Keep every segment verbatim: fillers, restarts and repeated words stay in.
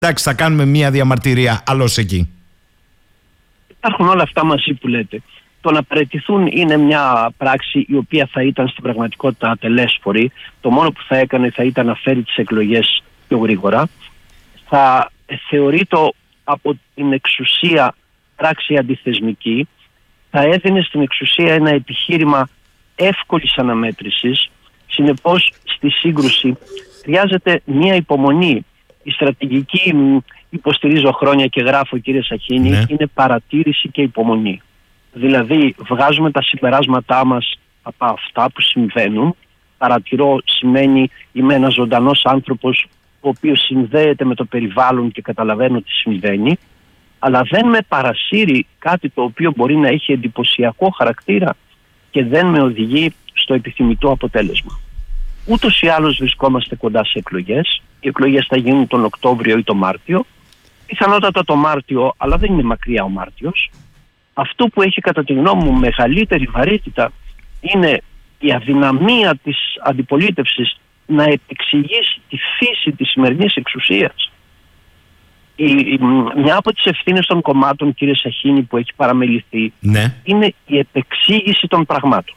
εντάξει, θα κάνουμε μία διαμαρτυρία, άλλος εκεί. Υπάρχουν όλα αυτά μαζί που λέτε. Το να παραιτηθούν είναι μια πράξη η οποία θα ήταν στην πραγματικότητα ατελέσφορη. Το μόνο που θα έκανε θα ήταν να φέρει τις εκλογές πιο γρήγορα. Θα θεωρείται από την εξουσία πράξη αντιθεσμική. Θα έδινε στην εξουσία ένα επιχείρημα εύκολης αναμέτρησης. Συνεπώς στη σύγκρουση χρειάζεται μια υπομονή. Η στρατηγική, υποστηρίζω χρόνια και γράφω, κύριε Σαχίνη, ναι. είναι παρατήρηση και υπομονή. Δηλαδή βγάζουμε τα συμπεράσματά μας από αυτά που συμβαίνουν. Παρατηρώ σημαίνει είμαι ένας ζωντανός άνθρωπος ο οποίος συνδέεται με το περιβάλλον και καταλαβαίνω τι συμβαίνει, αλλά δεν με παρασύρει κάτι το οποίο μπορεί να έχει εντυπωσιακό χαρακτήρα και δεν με οδηγεί στο επιθυμητό αποτέλεσμα. Ούτως ή άλλως βρισκόμαστε κοντά σε εκλογές. Οι εκλογές θα γίνουν τον Οκτώβριο ή τον Μάρτιο. Πιθανότατα το Μάρτιο, αλλά δεν είναι μακριά ο Μάρτιος. Αυτό που έχει κατά τη γνώμη μου μεγαλύτερη βαρύτητα είναι η αδυναμία της αντιπολίτευσης να επεξηγήσει τη φύση της σημερινής εξουσίας. Η, η, μια από τις ευθύνες των κομμάτων, κύριε Σαχίνη, που έχει παραμεληθεί, ναι. είναι η επεξήγηση των πραγμάτων.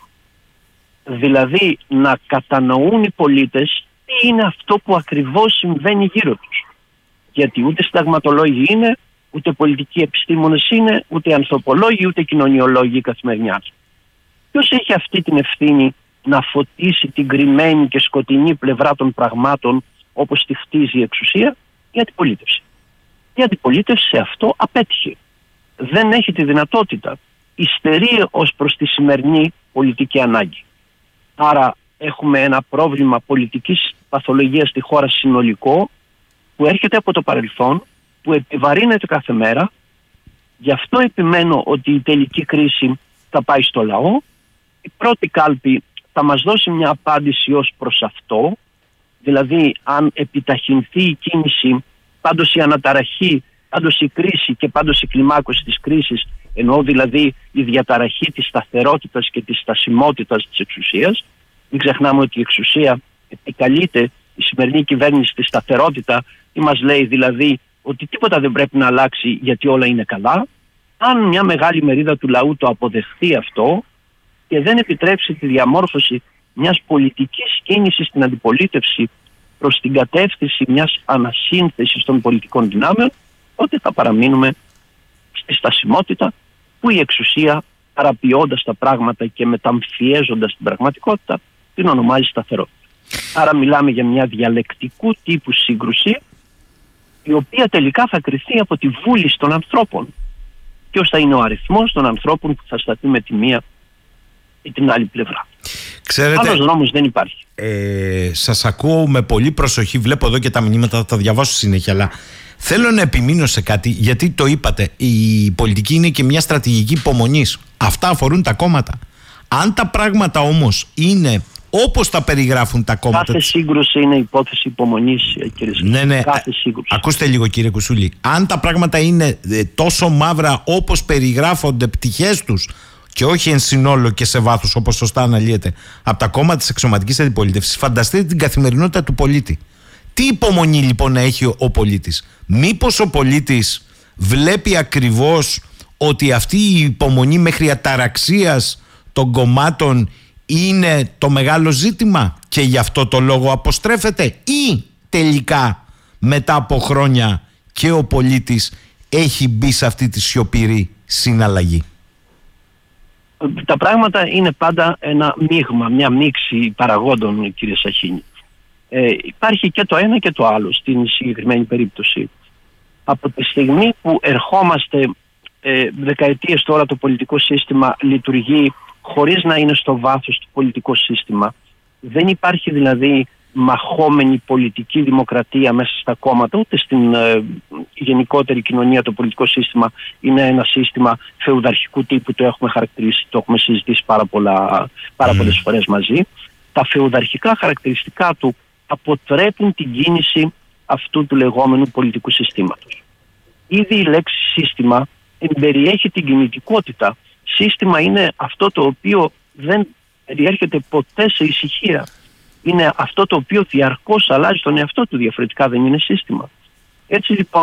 Δηλαδή να κατανοούν οι πολίτες τι είναι αυτό που ακριβώς συμβαίνει γύρω τους. Γιατί ούτε συνταγματολόγοι είναι, ούτε πολιτικοί επιστήμονες είναι, ούτε ανθρωπολόγοι, ούτε κοινωνιολόγοι καθημερινιάς. Ποιος έχει αυτή την ευθύνη να φωτίσει την κρυμμένη και σκοτεινή πλευρά των πραγμάτων όπως τη χτίζει η εξουσία? Η αντιπολίτευση. Η αντιπολίτευση σε αυτό απέτυχε. Δεν έχει τη δυνατότητα. Υστερεί ως προς τη σημερινή πολιτική ανάγκη. Άρα έχουμε ένα πρόβλημα πολιτικής παθολογίας στη χώρα συνολικό που έρχεται από το παρελθόν, που επιβαρύνεται κάθε μέρα. Γι' αυτό επιμένω ότι η τελική κρίση θα πάει στο λαό. Η πρώτη κάλπη θα μας δώσει μια απάντηση ως προς αυτό. Δηλαδή αν επιταχυνθεί η κίνηση, πάντως η αναταραχή, πάντως η κρίση και πάντως η κλιμάκωση της κρίσης, εννοώ δηλαδή η διαταραχή της σταθερότητας και της στασιμότητας της εξουσίας. Μην ξεχνάμε ότι η εξουσία επικαλείται η σημερινή κυβέρνηση στη σταθερότητα ή μας λέει δηλαδή ότι τίποτα δεν πρέπει να αλλάξει γιατί όλα είναι καλά. Αν μια μεγάλη μερίδα του λαού το αποδεχθεί αυτό και δεν επιτρέψει τη διαμόρφωση μιας πολιτικής κίνησης στην αντιπολίτευση προς την κατεύθυνση μιας ανασύνθεσης των πολιτικών δυνάμεων, τότε θα παραμείνουμε στη στασιμότητα που η εξουσία, παραποιώντας τα πράγματα και μεταμφιέζοντας την πραγματικότητα, την ονομάζει σταθερότητα. Άρα μιλάμε για μια διαλεκτικού τύπου σύγκρουση, η οποία τελικά θα κριθεί από τη βούληση των ανθρώπων. Ποιος θα είναι ο αριθμός των ανθρώπων που θα σταθεί με τη μία ή την άλλη πλευρά. Ξέρετε, άλλος νόμος δεν υπάρχει. Ε, σας ακούω με πολύ προσοχή, βλέπω εδώ και τα μηνύματα, θα τα διαβάσω συνέχεια, αλλά θέλω να επιμείνω σε κάτι, γιατί το είπατε, η πολιτική είναι και μια στρατηγική υπομονής. Αυτά αφορούν τα κόμματα. Αν τα πράγματα όμως είναι όπως τα περιγράφουν τα κόμματα. Κάθε σύγκρουση είναι υπόθεση υπομονής, κύριε Σακίνη. Ναι, ναι. Κάθε σύγκρουση. Ακούστε λίγο, κύριε Κουσούλη. Αν τα πράγματα είναι τόσο μαύρα όπως περιγράφονται πτυχές τους και όχι εν συνόλο και σε βάθος όπως σωστά αναλύεται από τα κόμματα της εξωματικής αντιπολίτευσης, φανταστείτε την καθημερινότητα του πολίτη. Τι υπομονή λοιπόν να έχει ο πολίτης? Μήπως ο πολίτης βλέπει ακριβώς ότι αυτή η υπομονή μέχρι αταραξίας των κομμάτων είναι το μεγάλο ζήτημα και γι' αυτό το λόγο αποστρέφεται, ή τελικά μετά από χρόνια και ο πολίτης έχει μπει σε αυτή τη σιωπηρή συναλλαγή? Τα πράγματα είναι πάντα ένα μείγμα, μια μίξη παραγόντων, κύριε Σαχίνη. Ε, υπάρχει και το ένα και το άλλο στην συγκεκριμένη περίπτωση. Από τη στιγμή που ερχόμαστε ε, δεκαετίες τώρα, το πολιτικό σύστημα λειτουργεί χωρίς να είναι στο βάθος του πολιτικό σύστημα. Δεν υπάρχει δηλαδή μαχόμενη πολιτική δημοκρατία μέσα στα κόμματα, ούτε στην ε, γενικότερη κοινωνία. Το πολιτικό σύστημα είναι ένα σύστημα φεουδαρχικού τύπου, το έχουμε χαρακτηρίσει, το έχουμε συζητήσει πάρα, πολλά, πάρα mm. πολλές φορές μαζί. Τα φεουδαρχικά χαρακτηριστικά του αποτρέπουν την κίνηση αυτού του λεγόμενου πολιτικού συστήματος. Ήδη η λέξη σύστημα εμπεριέχει την κινητικότητα. Σύστημα είναι αυτό το οποίο δεν περιέρχεται ποτέ σε ησυχία. Είναι αυτό το οποίο διαρκώς αλλάζει τον εαυτό του, διαφορετικά δεν είναι σύστημα. Έτσι λοιπόν